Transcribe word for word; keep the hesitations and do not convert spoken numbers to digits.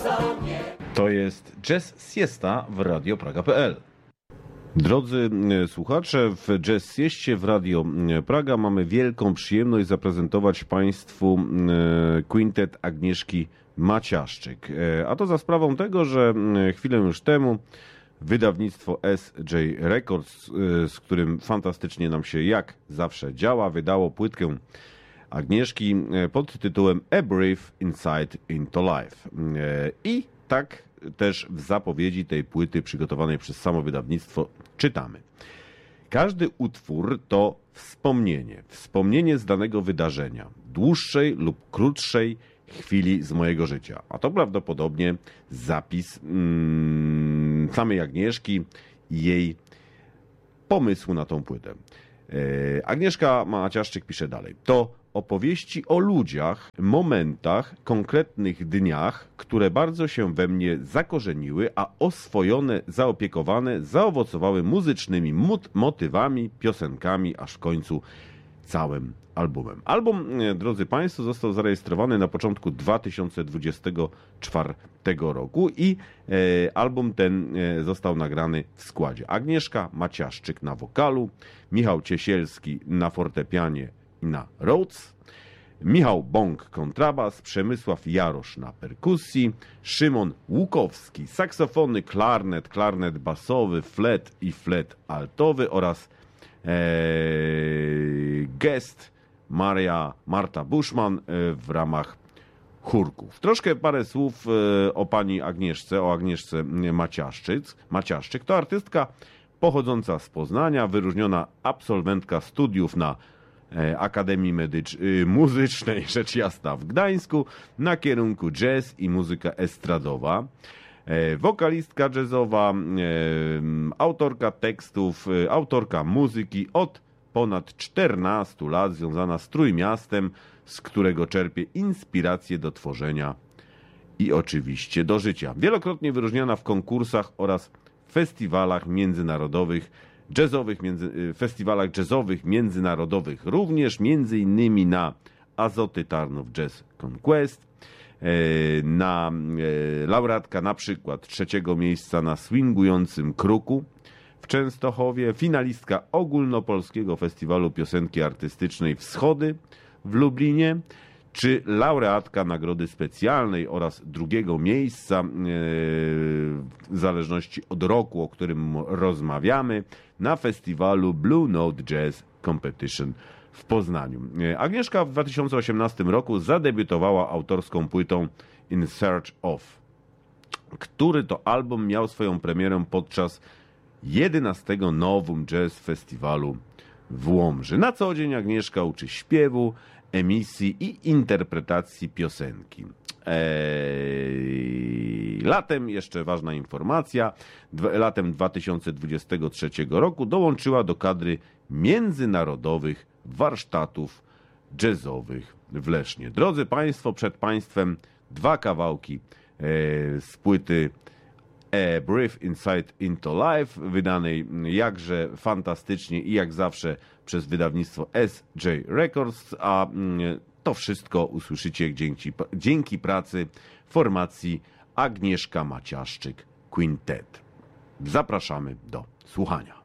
To jest Jazz Siesta w Radio Praga kropka p l. Drodzy słuchacze, w Jazz Sieście w Radio Praga mamy wielką przyjemność zaprezentować Państwu kwintet Agnieszki Maciaszczyk. A to za sprawą tego, że chwilę już temu wydawnictwo S J Records, z którym fantastycznie nam się jak zawsze działa, wydało płytkę Agnieszki pod tytułem A Brief Insight into Life. I tak też w zapowiedzi tej płyty przygotowanej przez samo wydawnictwo czytamy: każdy utwór to wspomnienie, wspomnienie z danego wydarzenia, dłuższej lub krótszej chwili z mojego życia. A to prawdopodobnie zapis mm, samej Agnieszki i jej pomysłu na tą płytę. E, Agnieszka Maciaszczyk pisze dalej: to opowieści o ludziach, momentach, konkretnych dniach, które bardzo się we mnie zakorzeniły, a oswojone, zaopiekowane, zaowocowały muzycznymi motywami, piosenkami, aż w końcu całym albumem. Album, drodzy Państwo, został zarejestrowany na początku dwa tysiące dwudziestego czwartego roku i e, album ten e, został nagrany w składzie: Agnieszka Maciaszczyk na wokalu, Michał Ciesielski na fortepianie i na Rhodes, Michał Bąk kontrabas, Przemysław Jarosz na perkusji, Szymon Łukowski saksofony, klarnet, klarnet basowy, flet i flet altowy oraz e, gest Maria Marta Buszman e, w ramach chórków. Troszkę parę słów e, o pani Agnieszce, o Agnieszce Maciaszczyk. Maciaszczyk to artystka pochodząca z Poznania, wyróżniona absolwentka studiów na Akademii Medycz- Muzycznej, rzecz jasna, w Gdańsku na kierunku jazz i muzyka estradowa, wokalistka jazzowa, autorka tekstów, autorka muzyki, od ponad czternastu lat związana z Trójmiastem, z którego czerpie inspirację do tworzenia i oczywiście do życia. Wielokrotnie wyróżniana w konkursach oraz festiwalach międzynarodowych, jazzowych, między, festiwalach jazzowych międzynarodowych, również między innymi na Azoty Tarnów Jazz Conquest, na laureatka na przykład trzeciego miejsca na swingującym kruku w Częstochowie, finalistka ogólnopolskiego festiwalu piosenki artystycznej Wschody w Lublinie, czy laureatka nagrody specjalnej oraz drugiego miejsca, w zależności od roku, o którym rozmawiamy, na festiwalu Blue Note Jazz Competition w Poznaniu. Agnieszka w dwa tysiące osiemnastym roku zadebiutowała autorską płytą In Search Of, który to album miał swoją premierę podczas jedenastego Novum Jazz Festiwalu w Łomży. Na co dzień Agnieszka uczy śpiewu, emisji i interpretacji piosenki. Eee, latem, jeszcze ważna informacja, latem dwa tysiące dwudziestego trzeciego roku dołączyła do kadry międzynarodowych warsztatów jazzowych w Lesznie. Drodzy Państwo, przed Państwem dwa kawałki e, z płyty A Brief Insight into Life, wydanej jakże fantastycznie i jak zawsze przez wydawnictwo S J Records, a to wszystko usłyszycie dzięki, dzięki pracy formacji Agnieszka Maciaszczyk Quintet. Zapraszamy do słuchania.